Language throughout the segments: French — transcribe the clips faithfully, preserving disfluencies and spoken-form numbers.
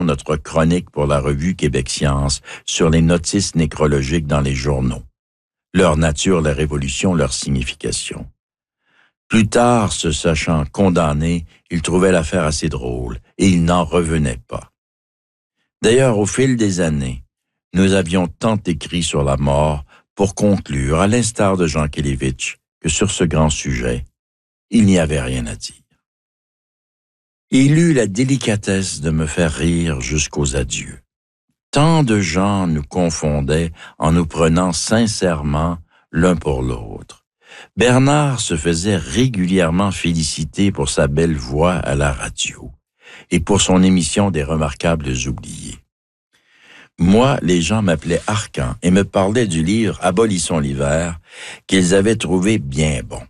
notre chronique pour la revue Québec Science sur les notices nécrologiques dans les journaux. Leur nature, la révolution, leur signification. Plus tard, se sachant condamné, il trouvait l'affaire assez drôle et il n'en revenait pas. D'ailleurs, au fil des années, nous avions tant écrit sur la mort pour conclure, à l'instar de Jean Kelevitch, que sur ce grand sujet, il n'y avait rien à dire. Il eut la délicatesse de me faire rire jusqu'aux adieux. Tant de gens nous confondaient en nous prenant sincèrement l'un pour l'autre. Bernard se faisait régulièrement féliciter pour sa belle voix à la radio et pour son émission des Remarquables oubliés. Moi, les gens m'appelaient Arcan et me parlaient du livre « Abolissons l'hiver » qu'ils avaient trouvé bien bon.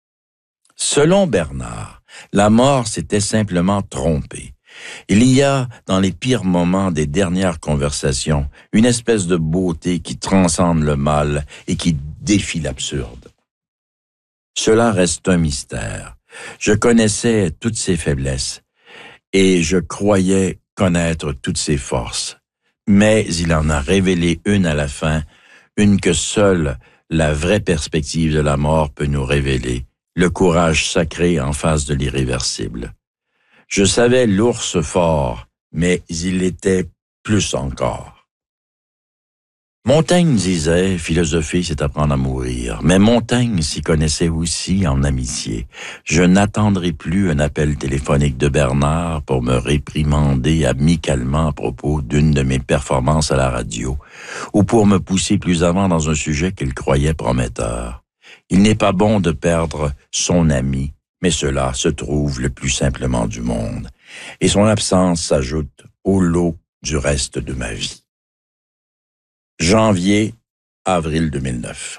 Selon Bernard, la mort s'était simplement trompée. Il y a, dans les pires moments des dernières conversations, une espèce de beauté qui transcende le mal et qui défie l'absurde. Cela reste un mystère. Je connaissais toutes ses faiblesses et je croyais connaître toutes ses forces. Mais il en a révélé une à la fin, une que seule la vraie perspective de la mort peut nous révéler, le courage sacré en face de l'irréversible. Je savais l'ours fort, mais il était plus encore. Montaigne disait, philosopher, c'est apprendre à mourir. Mais Montaigne s'y connaissait aussi en amitié. Je n'attendrai plus un appel téléphonique de Bernard pour me réprimander amicalement à propos d'une de mes performances à la radio, ou pour me pousser plus avant dans un sujet qu'il croyait prometteur. Il n'est pas bon de perdre son ami, mais cela se trouve le plus simplement du monde. Et son absence s'ajoute au lot du reste de ma vie. Janvier, avril deux mille neuf.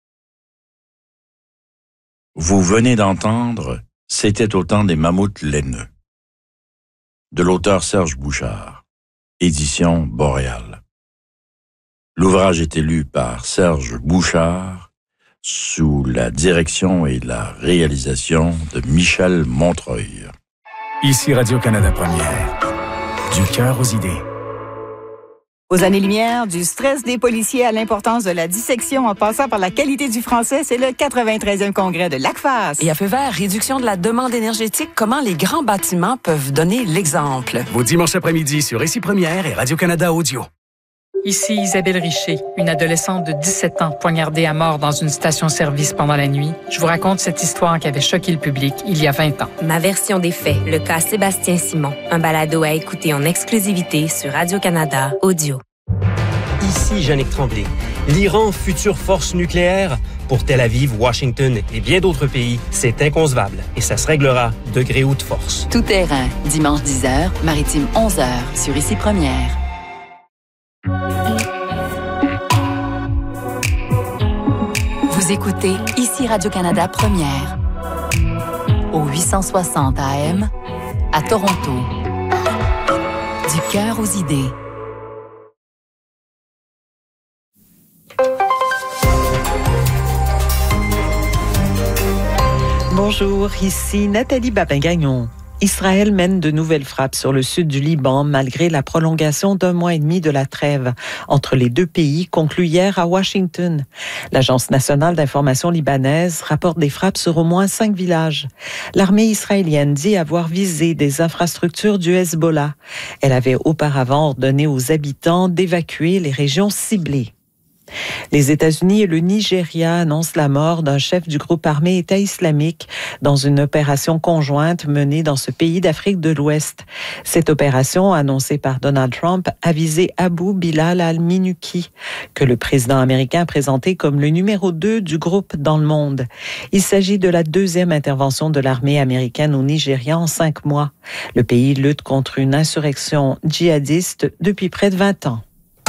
Vous venez d'entendre « C'était au temps des mammouths laineux » de l'auteur Serge Bouchard, édition Boréal. L'ouvrage est lu par Serge Bouchard sous la direction et la réalisation de Michel Montreuil. Ici Radio-Canada Première, du cœur aux idées. Aux années-lumière, du stress des policiers à l'importance de la dissection en passant par la qualité du français, c'est le quatre-vingt-treizième congrès de l'ACFAS. Et à feu vert, réduction de la demande énergétique, comment les grands bâtiments peuvent donner l'exemple. Vos dimanches après-midi sur Ici Première et Radio-Canada Audio. Ici Isabelle Richer, une adolescente de dix-sept ans poignardée à mort dans une station-service pendant la nuit. Je vous raconte cette histoire qui avait choqué le public il y a vingt ans. Ma version des faits, le cas Sébastien Simon. Un balado à écouter en exclusivité sur Radio-Canada Audio. Ici Jannick Tremblay. L'Iran, future force nucléaire? Pour Tel Aviv, Washington et bien d'autres pays, c'est inconcevable et ça se réglera degré ou de force. Tout terrain, dimanche dix heures, maritime onze heures, sur Ici Première. Vous écoutez Ici Radio-Canada Première, au huit cent soixante A M, à Toronto. Du cœur aux idées. Bonjour, ici Nathalie Babin-Gagnon. Israël mène de nouvelles frappes sur le sud du Liban malgré la prolongation d'un mois et demi de la trêve entre les deux pays conclue hier à Washington. L'Agence nationale d'information libanaise rapporte des frappes sur au moins cinq villages. L'armée israélienne dit avoir visé des infrastructures du Hezbollah. Elle avait auparavant ordonné aux habitants d'évacuer les régions ciblées. Les États-Unis et le Nigeria annoncent la mort d'un chef du groupe armé État islamique dans une opération conjointe menée dans ce pays d'Afrique de l'Ouest. Cette opération, annoncée par Donald Trump, a visé Abu Bilal al-Minuki, que le président américain a présenté comme le numéro deux du groupe dans le monde. Il s'agit de la deuxième intervention de l'armée américaine au Nigeria en cinq mois. Le pays lutte contre une insurrection djihadiste depuis près de vingt ans.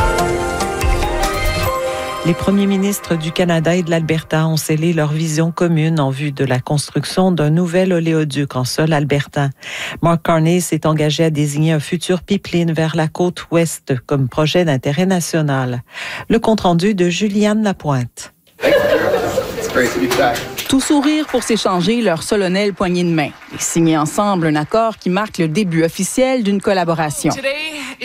Les premiers ministres du Canada et de l'Alberta ont scellé leur vision commune en vue de la construction d'un nouvel oléoduc en sol albertain. Mark Carney s'est engagé à désigner un futur pipeline vers la côte ouest comme projet d'intérêt national. Le compte-rendu de Juliane Lapointe. It's great to be back. Tout sourire pour s'échanger leur solennelle poignée de main et signer ensemble un accord qui marque le début officiel d'une collaboration.